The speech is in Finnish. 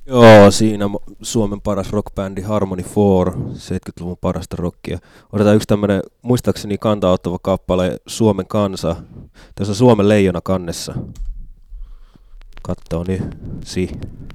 Joo, siinä Suomen paras rockbändi Harmony 4, 70-luvun parasta rockia. Otetaan yksi tämmönen, muistaakseni kantaottava kappale Suomen kansa. Tässä on Suomen leijona kannessa. Kattoo nyt. Si.